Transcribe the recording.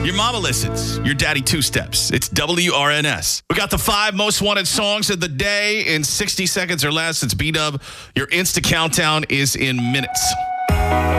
Your mama listens. Your daddy two steps. It's WRNS. We got the 5 most wanted songs of the day in 60 seconds or less. It's B-Dub. Your Insta countdown is in minutes.